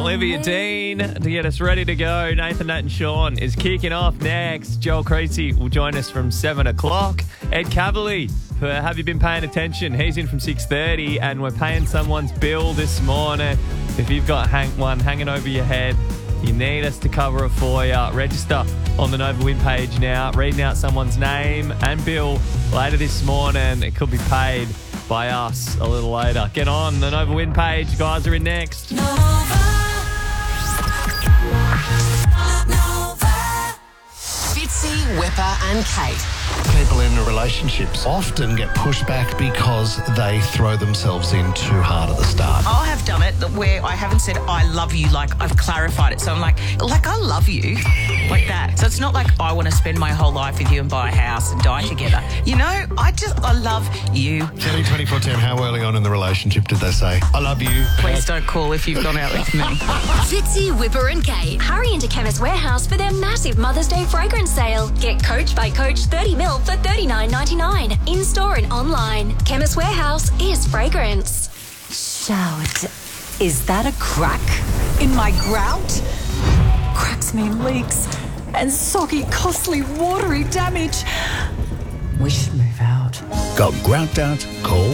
Olivia Dean to get us ready to go. Nathan, Nat and Sean is kicking off next. Joel Creasy will join us from 7 o'clock. Ed Cavalier for Have You Been Paying Attention? He's in from 6:30 and we're paying someone's bill this morning. If you've got one hanging over your head, you need us to cover it for you. Register on the Nova Win page now. Reading out someone's name and bill later this morning. It could be paid by us a little later. Get on the Nova Win page. You guys are in next. Fitzy, Whipper and Kate. People in relationships often get pushed back because they throw themselves in too hard at the start. I have done it where I haven't said I love you, like I've clarified it. So I'm like I love you, like that. So it's not like I want to spend my whole life with you and buy a house and die together. You know, I love you. Kelly 24/10, how early on in the relationship did they say, I love you? Please don't call if you've gone out with me. Fitzy, Whipper and Kate hurry into Chemist Warehouse for their massive Mother's Day fragrance sale. Get Coach by Coach 30 ml for $39.99 in store and online. Chemist Warehouse is fragrance. Shout. Is that a crack in my grout? Cracks mean leaks and soggy, costly, watery damage. We should move out. Got grout doubt? Call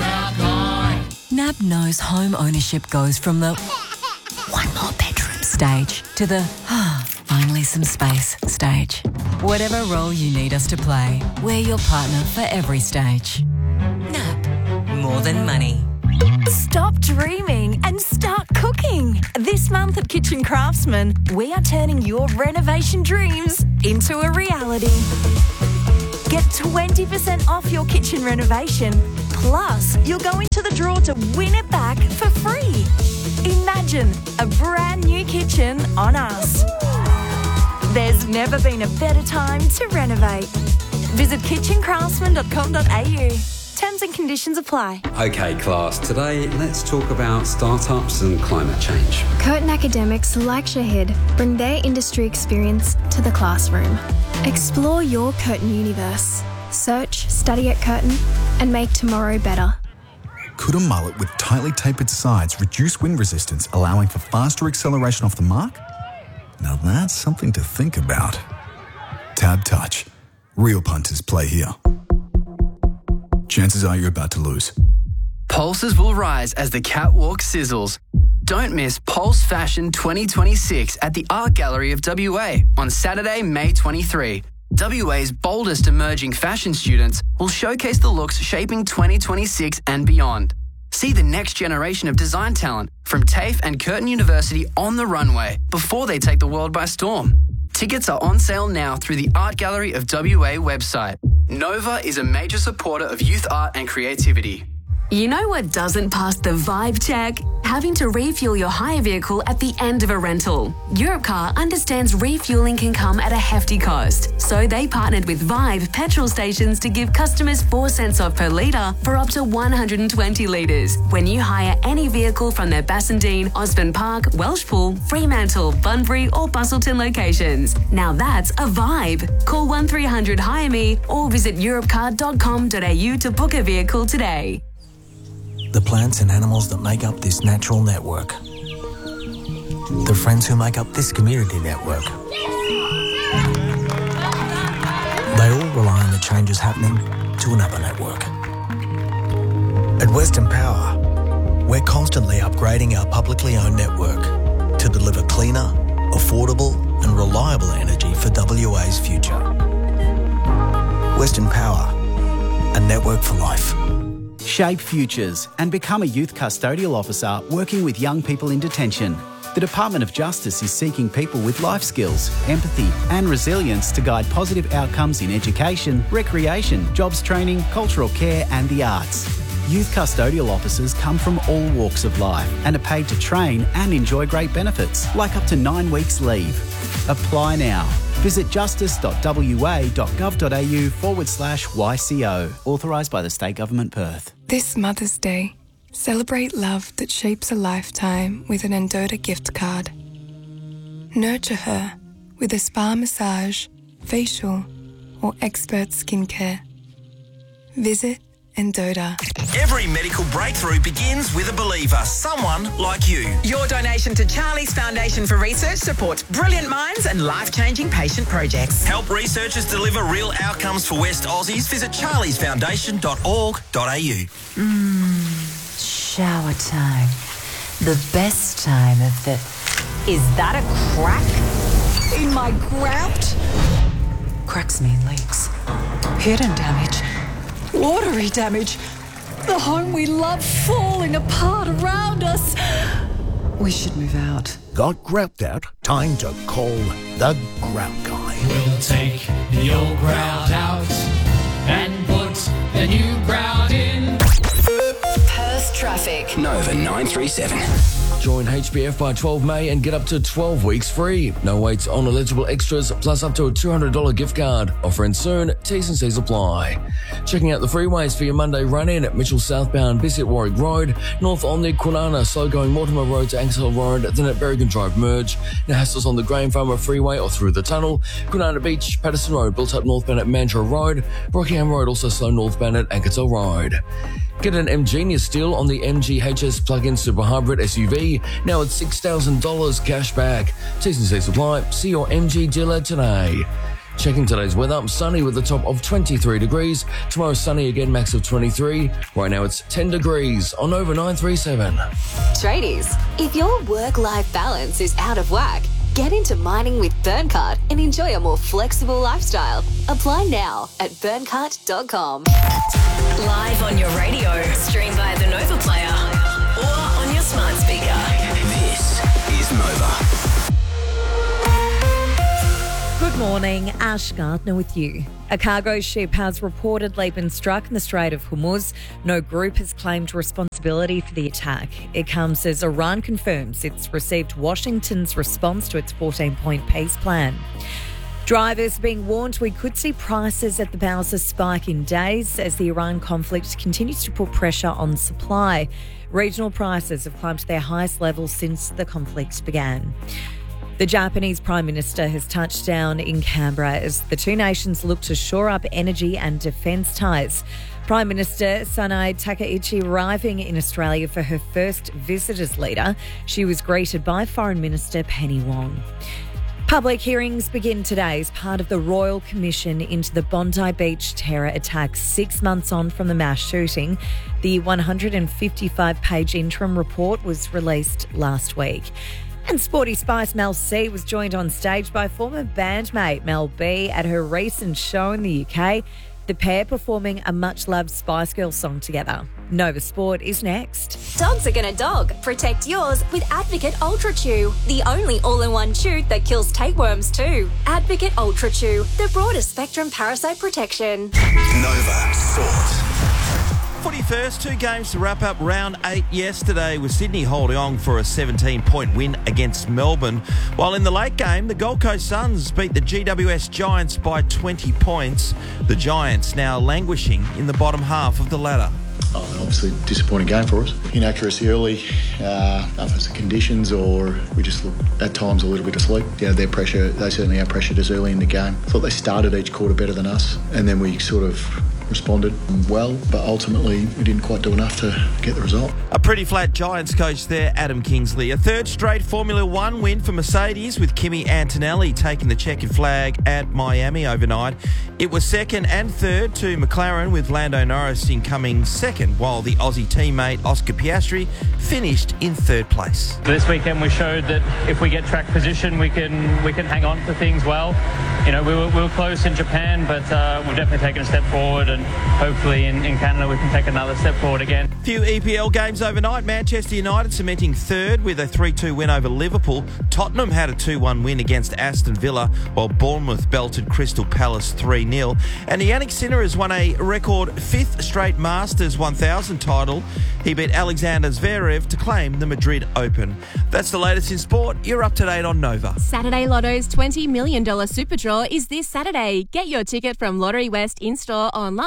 NAB knows home ownership goes from the one more bedroom stage to the finally some space stage. Whatever role you need us to play, we're your partner for every stage. NAB, more than money. Stop dreaming and start cooking. This month at Kitchen Craftsman, we are turning your renovation dreams into a reality. Get 20% off your kitchen renovation. Plus, you'll go into the draw to win it back for free. Imagine a brand new kitchen on us. There's never been a better time to renovate. Visit kitchencraftsman.com.au. Terms and conditions apply. Okay, class, today let's talk about startups and climate change. Curtin academics like Shahid bring their industry experience to the classroom. Explore your Curtin universe. Search, study at Curtin, and make tomorrow better. Could a mullet with tightly tapered sides reduce wind resistance, allowing for faster acceleration off the mark? Now that's something to think about. Tab Touch. Real punters play here. Chances are you're about to lose. Pulses will rise as the catwalk sizzles. Don't miss Pulse Fashion 2026 at the Art Gallery of WA on Saturday, May 23. WA's boldest emerging fashion students will showcase the looks shaping 2026 and beyond. See the next generation of design talent from TAFE and Curtin University on the runway before they take the world by storm. Tickets are on sale now through the Art Gallery of WA website. Nova is a major supporter of youth art and creativity. You know what doesn't pass the vibe check? Having to refuel your hire vehicle at the end of a rental. Europcar understands refueling can come at a hefty cost, so they partnered with Vibe petrol stations to give customers 4 cents off per litre for up to 120 litres when you hire any vehicle from their Bassendean, Osborne Park, Welshpool, Fremantle, Bunbury or Bustleton locations. Now that's a vibe. Call 1300 Hire Me or visit europcar.com.au to book a vehicle today. The plants and animals that make up this natural network. The friends who make up this community network. They all rely on the changes happening to another network. At Western Power, we're constantly upgrading our publicly owned network to deliver cleaner, affordable and reliable energy for WA's future. Western Power, a network for life. Shape futures and become a youth custodial officer working with young people in detention. The Department of Justice is seeking people with life skills, empathy and resilience to guide positive outcomes in education, recreation, jobs training, cultural care and the arts. Youth custodial officers come from all walks of life and are paid to train and enjoy great benefits, like up to 9 weeks leave. Apply now. Visit justice.wa.gov.au/YCO. Authorised by the State Government, Perth. This Mother's Day, celebrate love that shapes a lifetime with an Endota gift card. Nurture her with a spa massage, facial or expert skincare. Visit Endota. Every medical breakthrough begins with a believer, someone like you. Your donation to Charlie's Foundation for Research supports brilliant minds and life-changing patient projects. Help researchers deliver real outcomes for West Aussies. Visit charliesfoundation.org.au. Shower time. The best time of the... Is that a crack in my grout? Cracks mean leaks. Hidden damage. Watery damage. The home we love falling apart around us. We should move out. Got grout out? Time to call the Grout Guy. We'll take the old grout out and put the new grout in. Perth traffic. Nova 937. Join HBF by 12 May and get up to 12 weeks free. No waits on eligible extras, plus up to a $200 gift card. Offer ends soon. T's and C's apply. Checking out the freeways for your Monday run-in at Mitchell southbound Biscuit Warwick Road, north on the Kwinana, slow going Mortimer Road to Ankshill Road, then at Berrigan Drive merge. Now hassles on the Graham Farmer Freeway or through the tunnel. Kwinana Beach, Patterson Road, built up northbound at Mandurah Road. Rockingham Road also slow northbound at Ankertel Road. Get an M-Genius deal on the MG HS plug-in super hybrid SUV, now at $6,000 cash back. T's and C's apply. See your MG dealer today. Checking today's weather, sunny with a top of 23 degrees. Tomorrow sunny again, max of 23. Right now it's 10 degrees on Nova 937. Tradies, if your work-life balance is out of whack, get into mining with Burncart and enjoy a more flexible lifestyle. Apply now at burncart.com. Live on your radio, stream via the Nova Player or on your smart speaker. This is Nova. Good morning, Ash Gardner with you. A cargo ship has reportedly been struck in the Strait of Hormuz. No group has claimed responsibility for the attack. It comes as Iran confirms it's received Washington's response to its 14-point peace plan. Drivers being warned we could see prices at the Bowser spike in days as the Iran conflict continues to put pressure on supply. Regional prices have climbed to their highest level since the conflict began. The Japanese Prime Minister has touched down in Canberra as the two nations look to shore up energy and defence ties. Prime Minister Sanae Takaichi arriving in Australia for her first visit as leader. She was greeted by Foreign Minister Penny Wong. Public hearings begin today as part of the Royal Commission into the Bondi Beach terror attacks 6 months on from the mass shooting. The 155-page interim report was released last week. And Sporty Spice Mel C was joined on stage by former bandmate Mel B at her recent show in the UK. The pair performing a much-loved Spice Girls song together. Nova Sport is next. Dogs are gonna dog. Protect yours with Advocate Ultra Chew, the only all-in-one chew that kills tapeworms too. Advocate Ultra Chew, the broadest spectrum parasite protection. Nova Sport. Footy first, 2 games to wrap up round 8 yesterday, with Sydney holding on for a 17-point win against Melbourne. While in the late game, the Gold Coast Suns beat the GWS Giants by 20 points. The Giants now languishing in the bottom half of the ladder. Obviously disappointing game for us. Inaccuracy early, if it's the conditions or we just look at times a little bit asleep. Yeah, their pressure, they certainly outpressured us early in the game. Thought they started each quarter better than us and then we sort of responded well, but ultimately we didn't quite do enough to get the result. A pretty flat Giants coach there, Adam Kingsley. A third straight Formula One win for Mercedes, with Kimi Antonelli taking the checkered flag at Miami overnight. It was second and third to McLaren, with Lando Norris incoming second, while the Aussie teammate Oscar Piastri finished in third place. This weekend we showed that if we get track position, we can hang on to things well. You know, we were close in Japan, but we've definitely taken a step forward, and hopefully in Canada we can take another step forward again. Few EPL games overnight. Manchester United cementing third with a 3-2 win over Liverpool. Tottenham had a 2-1 win against Aston Villa, while Bournemouth belted Crystal Palace 3-0. And Yannick Sinner has won a record 5th straight Masters 1000 title. He beat Alexander Zverev to claim the Madrid Open. That's the latest in sport. You're up to date on Nova. Saturday Lotto's $20 million Super Draw is this Saturday. Get your ticket from Lottery West in-store, online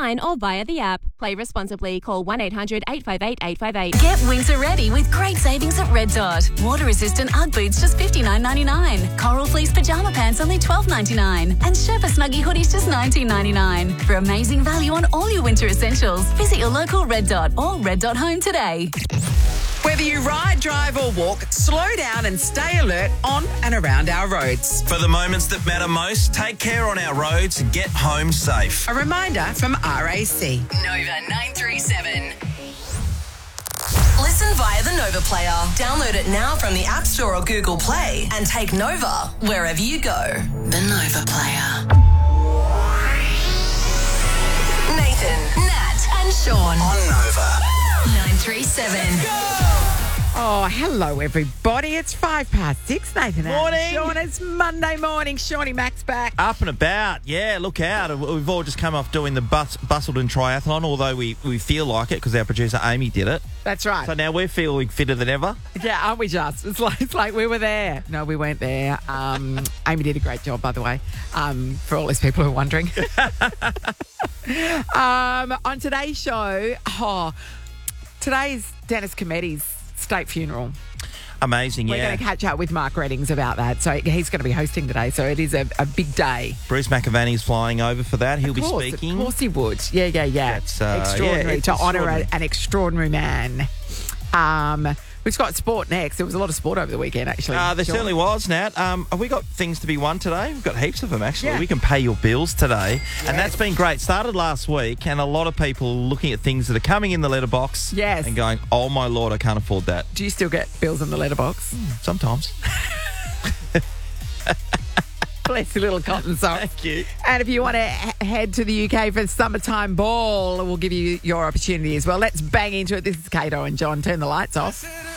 online or via the app. Play responsibly. Call 1-800-858-858. Get winter ready with great savings at Red Dot. Water-resistant UGG boots just $59.99. Coral fleece pyjama pants only $12.99. And Sherpa Snuggie hoodies just $19.99. For amazing value on all your winter essentials, visit your local Red Dot or Red Dot Home today. Whether you ride, drive or walk, slow down and stay alert on and around our roads. For the moments that matter most, take care on our roads and get home safe. A reminder from RAC. Nova 937. Listen via the Nova Player. Download it now from the App Store or Google Play and take Nova wherever you go. The Nova Player. Nathan, Nat and Sean. On Nova. 937. Oh, hello, everybody. It's 6:05. Nathan. Morning. Sean, it's Monday morning. Shawnee Mac's back. Up and about, yeah, look out. We've all just come off doing the Busselton Triathlon, although we feel like it because our producer Amy did it. That's right. So now we're feeling fitter than ever. Yeah, aren't we just? It's like we were there. No, we weren't there. Amy did a great job, by the way, for all those people who are wondering. On today's show, today's Dennis Cometti's state funeral. Amazing, We're going to catch up with Mark Reddings about that. So he's going to be hosting today. So it is a big day. Bruce McAvaney's flying over for that. He'll be speaking. Of course he would. Yeah. That's, extraordinary to honour an extraordinary man. We've got sport next. There was a lot of sport over the weekend, actually. There certainly was, Nat. Have we got things to be won today? We've got heaps of them, actually. Yeah. We can pay your bills today. Yeah. And that's been great. Started last week, and a lot of people looking at things that are coming in the letterbox. Yes. And going, oh, my Lord, I can't afford that. Do you still get bills in the letterbox? Sometimes. Bless your little cotton socks. Thank you. And if you want to head to the UK for summertime ball, we'll give you your opportunity as well. Let's bang into it. This is Kato and John. Turn the lights off.